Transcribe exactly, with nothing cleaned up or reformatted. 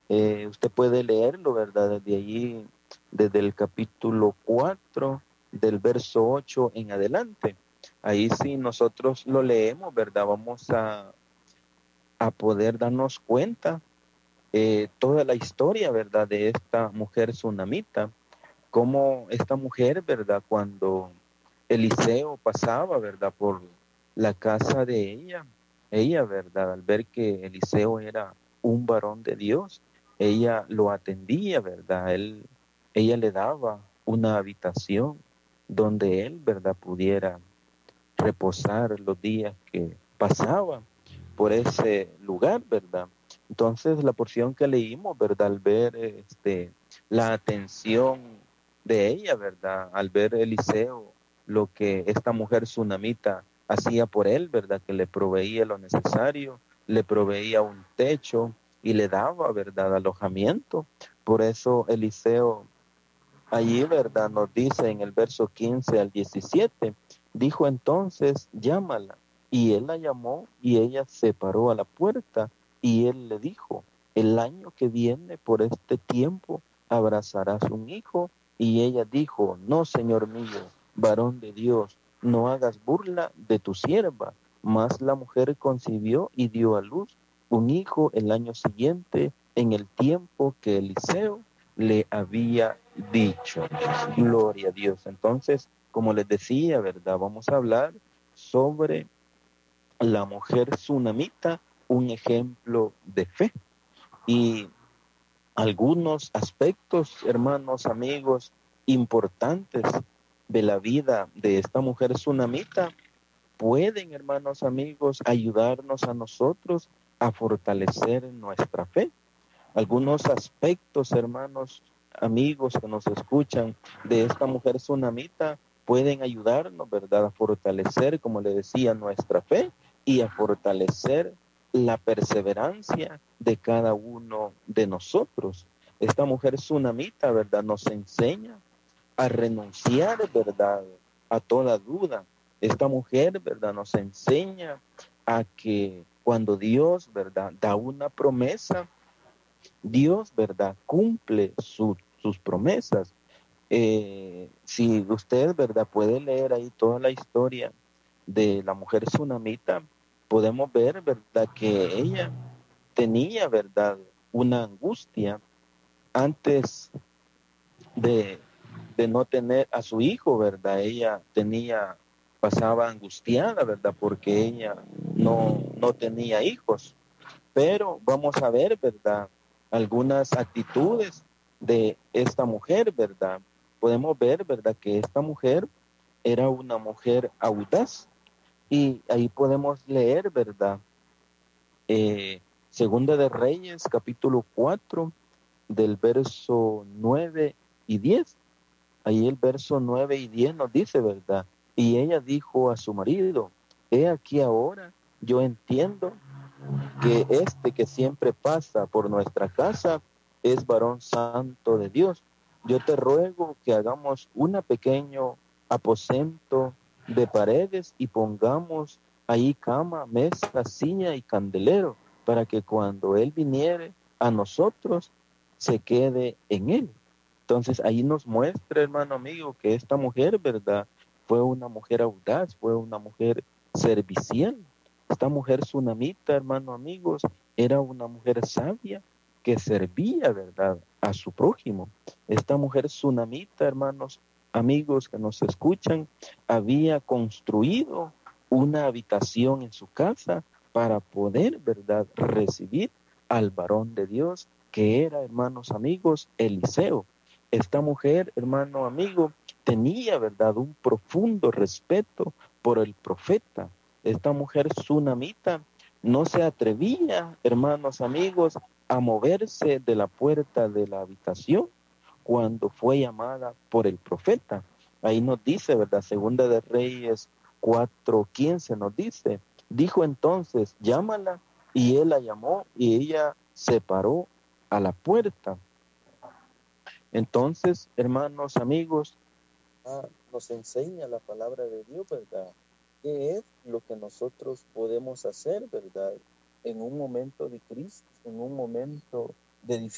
Eh, usted puede leerlo, ¿verdad? Desde allí, desde el capítulo cuatro, del verso ocho en adelante. Ahí sí nosotros lo leemos, ¿verdad? Vamos a, a poder darnos cuenta eh, toda la historia, ¿verdad? De esta mujer tsunamita, cómo esta mujer, ¿verdad? Cuando Eliseo pasaba, ¿verdad? Por la casa de ella, ella, ¿verdad? Al ver que Eliseo era un varón de Dios, ella lo atendía, ¿verdad? Él, ella le daba una habitación donde él, ¿verdad? Pudiera reposar los días que pasaba por ese lugar, ¿verdad? Entonces la porción que leímos, ¿verdad? Al ver este, la atención de ella, ¿verdad? Al ver Eliseo, lo que esta mujer tsunamita hacía por él, ¿verdad? Que le proveía lo necesario, le proveía un techo y le daba, ¿verdad? Alojamiento. Por eso Eliseo allí, ¿verdad? Nos dice en el verso quince al diecisiete, dijo entonces, llámala. Y él la llamó y ella se paró a la puerta y él le dijo, el año que viene por este tiempo abrazarás un hijo. Y ella dijo, no, Señor mío, varón de Dios, no hagas burla de tu sierva. Mas la mujer concibió y dio a luz un hijo el año siguiente en el tiempo que Eliseo le había dicho. Gloria a Dios. Entonces, como les decía, ¿verdad? Vamos a hablar sobre la mujer tsunamita, un ejemplo de fe. Y algunos aspectos, hermanos, amigos, importantes de la vida de esta mujer tsunamita pueden, hermanos, amigos, ayudarnos a nosotros a fortalecer nuestra fe. Algunos aspectos, hermanos, amigos que nos escuchan de esta mujer tsunamita pueden ayudarnos, ¿verdad?, a fortalecer, como le decía, nuestra fe y a fortalecer la perseverancia de cada uno de nosotros. Esta mujer tsunamita, ¿verdad?, nos enseña a renunciar, ¿verdad?, a toda duda. Esta mujer, ¿verdad?, nos enseña a que cuando Dios, ¿verdad?, da una promesa, Dios, ¿verdad?, cumple su, sus promesas. Eh, si usted, ¿verdad?, puede leer ahí toda la historia de la mujer tsunamita, podemos ver, ¿verdad?, que ella tenía, ¿verdad?, una angustia antes de, de no tener a su hijo, ¿verdad? Ella tenía, pasaba angustiada, ¿verdad?, porque ella no, no tenía hijos. Pero vamos a ver, ¿verdad?, algunas actitudes de esta mujer, ¿verdad? Podemos ver, ¿verdad?, que esta mujer era una mujer audaz. Y ahí podemos leer, ¿verdad? Eh, Segunda de Reyes, capítulo cuatro, del verso nueve y diez. Ahí el verso nueve y diez nos dice, ¿verdad? Y ella dijo a su marido, he aquí ahora, yo entiendo que este que siempre pasa por nuestra casa es varón santo de Dios. Yo te ruego que hagamos un pequeño aposento de paredes y pongamos ahí cama, mesa, silla y candelero, para que cuando Él viniere a nosotros se quede en Él. Entonces ahí nos muestra, hermano amigo, que esta mujer, ¿verdad? Fue una mujer audaz, fue una mujer servicial. Esta mujer tsunamita, hermano amigos, era una mujer sabia que servía, ¿verdad?, a su prójimo. Esta mujer tsunamita, hermanos amigos que nos escuchan, había construido una habitación en su casa para poder, ¿verdad?, recibir al varón de Dios que era, hermanos amigos, Eliseo. Esta mujer, hermano amigo, tenía, ¿verdad?, un profundo respeto por el profeta. Esta mujer tsunamita no se atrevía, hermanos amigos, a moverse de la puerta de la habitación cuando fue llamada por el profeta. Ahí nos dice, ¿verdad? Segunda de Reyes cuatro quince nos dice, dijo entonces, llámala, y él la llamó y ella se paró a la puerta. Entonces, hermanos, amigos, ah, nos enseña la palabra de Dios, ¿verdad? ¿Qué es lo que nosotros podemos hacer, ¿verdad? En un momento de crisis, en un momento de